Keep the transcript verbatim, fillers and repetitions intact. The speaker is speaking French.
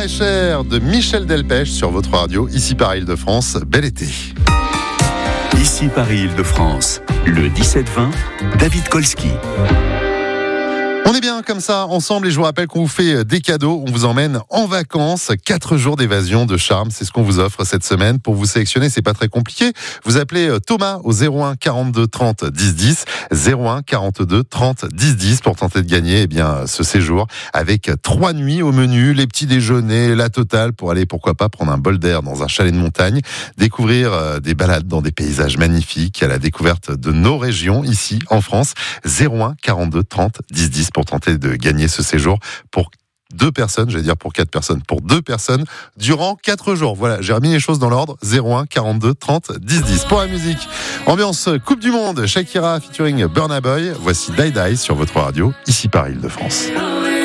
Maraîchère de Michel Delpech sur votre radio, ici Paris Île-de-France. Bel été. Ici Paris Île-de-France, le dix-sept vingt, David Kolski. On est bien comme ça, ensemble, et je vous rappelle qu'on vous fait des cadeaux. On vous emmène en vacances. Quatre jours d'évasion, de charme. C'est ce qu'on vous offre cette semaine. Pour vous sélectionner, c'est pas très compliqué. Vous appelez Thomas au zéro un quarante-deux trente dix dix. zéro un quarante-deux trente dix dix pour tenter de gagner, eh bien, ce séjour avec trois nuits au menu, les petits déjeuners, la totale pour aller, pourquoi pas, prendre un bol d'air dans un chalet de montagne, découvrir des balades dans des paysages magnifiques, à la découverte de nos régions ici en France. zéro un quarante-deux trente dix dix pour tenter de gagner ce séjour pour deux personnes, j'allais dire pour quatre personnes, pour deux personnes durant quatre jours. Voilà, j'ai remis les choses dans l'ordre. zéro un quarante-deux trente dix dix. Pour la musique, ambiance Coupe du Monde, Shakira featuring Burna Boy. Voici Die Die sur votre radio, ici Paris Île-de-France.